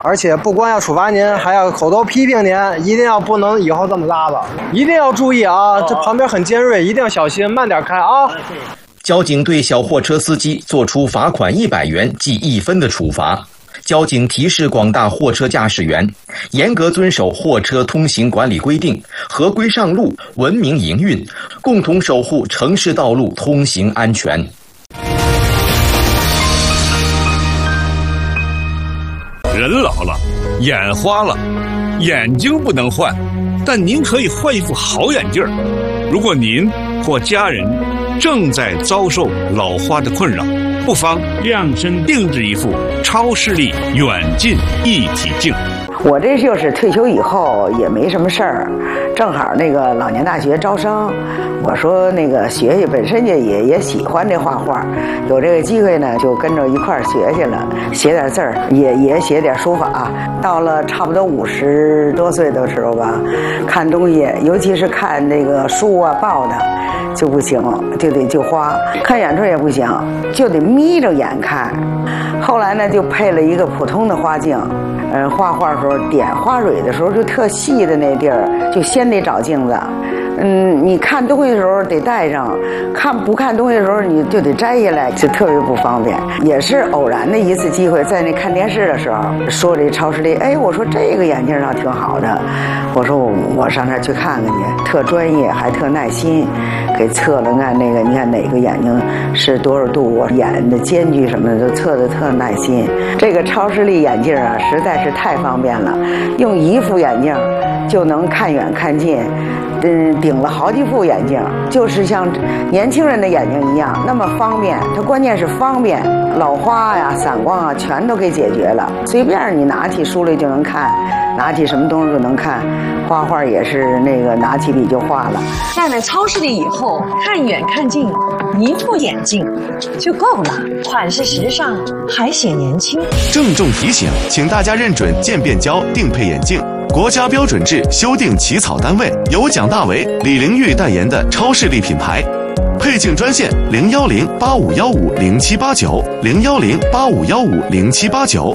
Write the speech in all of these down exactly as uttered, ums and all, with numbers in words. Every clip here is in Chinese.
而且不光要处罚您，还要口头批评您，一定要不能以后这么拉了，一定要注意啊！这旁边很尖锐，一定要小心，慢点开啊！ 交警对小货车司机作出罚款一百元记一分的处罚。交警提示广大货车驾驶员，严格遵守货车通行管理规定，合规上路，文明营运，共同守护城市道路通行安全。 人老了，眼花了，眼睛不能换，但您可以换一副好眼镜。如果您或家人正在遭受老花的困扰，不妨量身定制一副超视力远近一体镜。 我这就是退休以后也没什么事儿，正好那个老年大学招生，我说那个学学，本身也也也喜欢这画画，有这个机会呢，就跟着一块儿学去了，写点字儿，也也写点书法。到了差不多五十多岁的时候吧，看东西，尤其是看那个书啊报的，就不行，就得就花。看远处也不行，就得眯着眼看。后来呢，就配了一个普通的花镜。嗯，画画的时候点花蕊的时候，就特细的那地儿，就先得找镜子。嗯，你看东西的时候得带上，看不看东西的时候你就得摘下来，就特别不方便。也是偶然的一次机会，在那看电视的时候说这超视力，哎，我说这个眼镜倒挺好的，我说我我上那儿去看看去，特专业还特耐心，给测了看那个，你看哪个眼睛是多少度，眼的间距什么的都测得特耐心。这个超视力眼镜啊，实在是太方便了，用一副眼镜就能看远看近。嗯，顶了好几副眼镜，就是像年轻人的眼睛一样，那么方便。它关键是方便，老花呀、散光啊，全都给解决了。随便你拿起书来就能看，拿起什么东西就能看。画画也是那个拿起笔就画了。 戴了超视力以后，看远看近，一副眼镜就够了，款式时尚，还显年轻。 郑重提醒，请大家认准渐变焦定配眼镜。国家标准制修订起草单位由蒋大为、李玲玉代言的超视力品牌，配镜专线零幺零八五幺五零七八九零幺零八五幺五零七八九。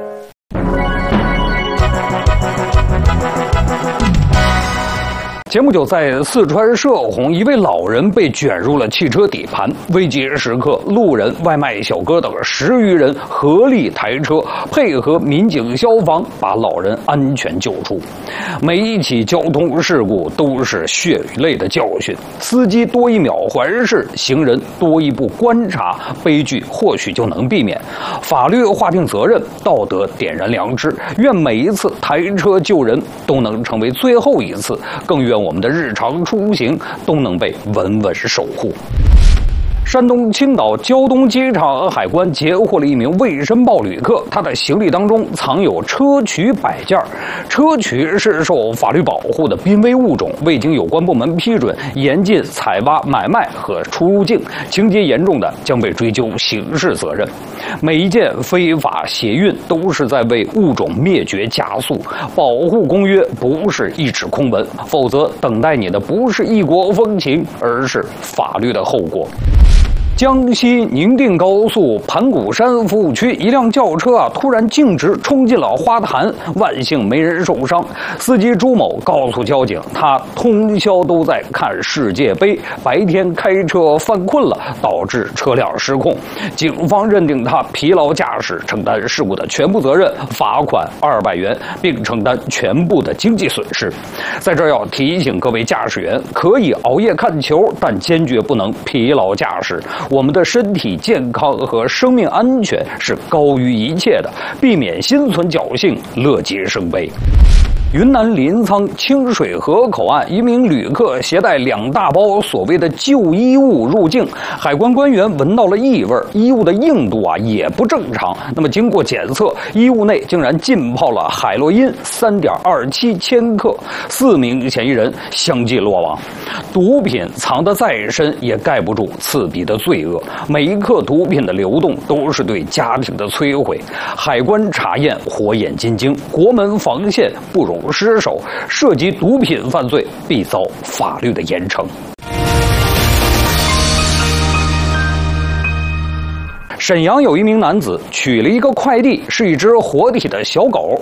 节目就在四川射洪，一位老人被卷入了汽车底盘，危急时刻，路人、外卖小哥等十余人合力抬车，配合民警、消防，把老人安全救出。每一起交通事故都是血与泪的教训，司机多一秒环视，行人多一步观察，悲剧或许就能避免。法律划定责任，道德点燃良知。愿每一次抬车救人都能成为最后一次，更愿我们的日常出行都能被稳稳守护。山东青岛胶东机场海关截获了一名未申报旅客，他的行李当中藏有砗磲摆件。砗磲是受法律保护的濒危物种，未经有关部门批准，严禁采挖、买卖和出入境，情节严重的将被追究刑事责任。每一件非法协运都是在为物种灭绝加速。保护公约不是一纸空文，否则等待你的不是异国风情，而是法律的后果。江西宁定高速盘古山服务区，一辆轿车啊突然径直冲进了花坛，万幸没人受伤。司机朱某告诉交警，他通宵都在看世界杯，白天开车犯困了，导致车辆失控。警方认定他疲劳驾驶，承担事故的全部责任，罚款二百元，并承担全部的经济损失。在这儿要提醒各位驾驶员，可以熬夜看球，但坚决不能疲劳驾驶。我们的身体健康和生命安全是高于一切的，避免心存侥幸，乐极生悲。云南临沧清水河口岸，一名旅客携带两大包所谓的旧衣物入境，海关官员闻到了异味，衣物的硬度啊也不正常。那么经过检测，衣物内竟然浸泡了海洛因 三点二七千克，四名嫌疑人相继落网。毒品藏得再深，也盖不住刺鼻的罪恶。每一克毒品的流动都是对家庭的摧毁。海关查验火眼金睛，国门防线不容失手，涉及毒品犯罪必遭法律的严惩。沈阳有一名男子取了一个快递，是一只活体的小狗，